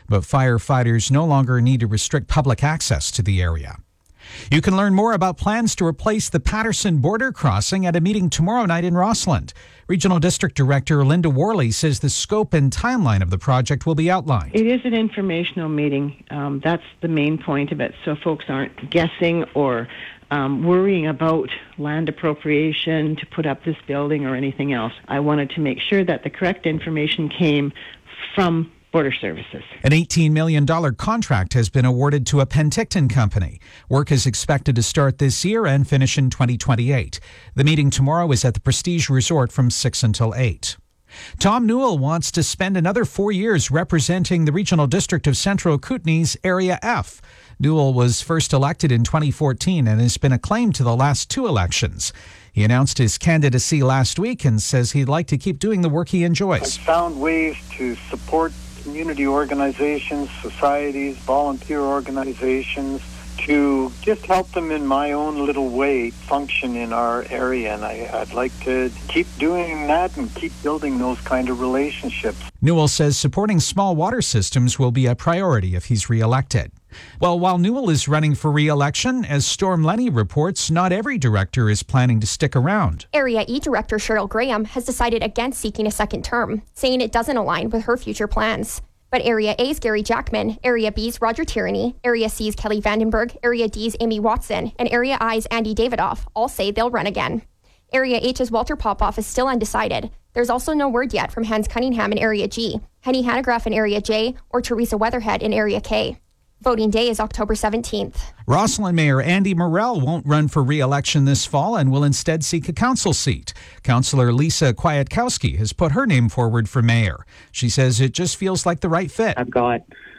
but firefighters no longer need to restrict public access to the area. You can learn more about plans to replace the Patterson border crossing at a meeting tomorrow night in Rossland. Regional District Director Linda Worley says the scope and timeline of the project will be outlined. It is an informational meeting. That's the main point of it, so folks aren't guessing or worrying about land appropriation to put up this building or anything else. I wanted to make sure that the correct information came from Border Services. An $18 million contract has been awarded to a Penticton company. Work is expected to start this year and finish in 2028. The meeting tomorrow is at the Prestige Resort from 6 until 8. Tom Newell wants to spend another 4 years representing the Regional District of Central Kootenay's Area F. Newell was first elected in 2014 and has been acclaimed to the last 2 elections. He announced his candidacy last week and says he'd like to keep doing the work he enjoys. I've found ways to support community organizations, societies, volunteer organizations, to just help them in my own little way function in our area. And I'd like to keep doing that and keep building those kind of relationships. Newell says supporting small water systems will be a priority if he's re-elected. Well, while Newell is running for re-election, as Storm Lenny reports, not every director is planning to stick around. Area E Director Cheryl Graham has decided against seeking a second term, saying it doesn't align with her future plans. But Area A's Gary Jackman, Area B's Roger Tierney, Area C's Kelly Vandenberg, Area D's Amy Watson, and Area I's Andy Davidoff all say they'll run again. Area H's Walter Popoff is still undecided. There's also no word yet from Hans Cunningham in Area G, Henny Hanegraaff in Area J, or Teresa Weatherhead in Area K. Voting day is October 17th. Rossland Mayor Andy Morell won't run for re-election this fall and will instead seek a council seat. Councillor Lisa Kwiatkowski has put her name forward for mayor. She says it just feels like the right fit. I've got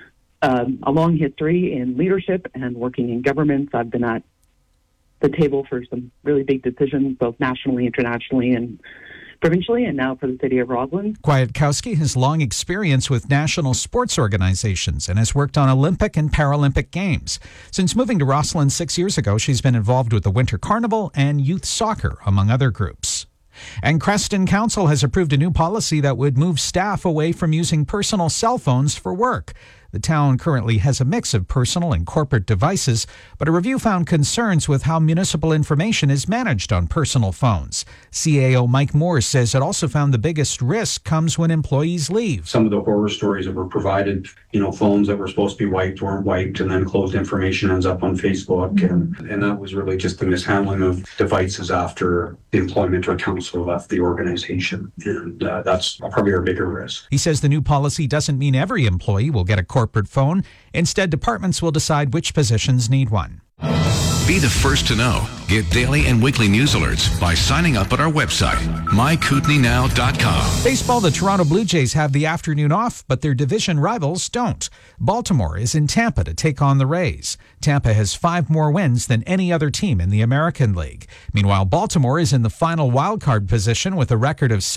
a long history in leadership and working in governments. I've been at the table for some really big decisions, both nationally, internationally, and provincially, and now for the city of Rossland. Kwiatkowski has long experience with national sports organizations and has worked on Olympic and Paralympic Games. Since moving to Rossland 6 years ago, she's been involved with the Winter Carnival and youth soccer, among other groups. And Creston Council has approved a new policy that would move staff away from using personal cell phones for work. The town currently has a mix of personal and corporate devices, but a review found concerns with how municipal information is managed on personal phones. CAO Mike Moore says it also found the biggest risk comes when employees leave. Some of the horror stories that were provided, phones that were supposed to be wiped weren't wiped, and then closed information ends up on Facebook. And that was really just the mishandling of devices after the employment or council left the organization. And that's probably our bigger risk. He says the new policy doesn't mean every employee will get a corporate phone. Instead, departments will decide which positions need one. Be the first to know. Get daily and weekly news alerts by signing up at our website, mykootenaynow.com. Baseball, the Toronto Blue Jays have the afternoon off, but their division rivals don't. Baltimore is in Tampa to take on the Rays. Tampa has 5 more wins than any other team in the American League. Meanwhile, Baltimore is in the final wildcard position with a record of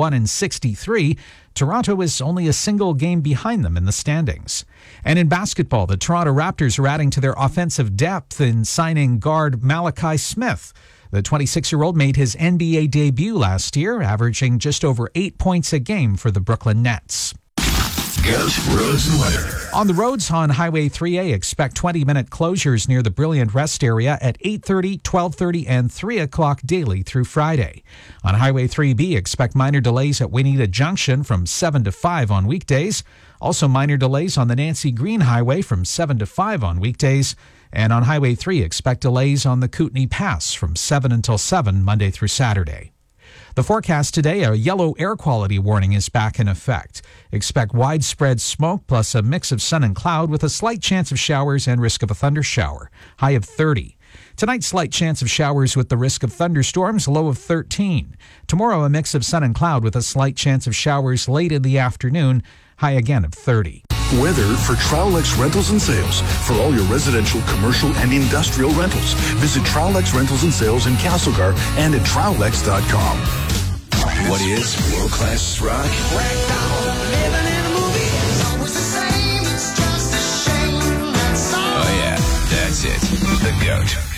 61-63. Toronto is only a single game behind them in the standings. And in basketball, the Toronto Raptors are adding to their offensive depth in signing guard Malachi Smith. The 26-year-old made his NBA debut last year, averaging just over 8 points a game for the Brooklyn Nets. Goat Roads and Weather. On the roads on Highway 3A, expect 20-minute closures near the Brilliant Rest area at 8:30, 12:30, and 3 o'clock daily through Friday. On Highway 3B, expect minor delays at Wineta Junction from 7 to 5 on weekdays. Also minor delays on the Nancy Green Highway from 7 to 5 on weekdays. And on Highway 3, expect delays on the Kootenay Pass from 7 until 7 Monday through Saturday. The forecast today, a yellow air quality warning is back in effect. Expect widespread smoke plus a mix of sun and cloud with a slight chance of showers and risk of a thunder shower. High of 30. Tonight, slight chance of showers with the risk of thunderstorms, low of 13. Tomorrow, a mix of sun and cloud with a slight chance of showers late in the afternoon, high again of 30. Weather for Trowlex Rentals and Sales. For all your residential, commercial, and industrial rentals, visit Trowlex Rentals and Sales in Castlegar and at Trowlex.com. What is world-class rock? Oh yeah, that's it. The GOAT.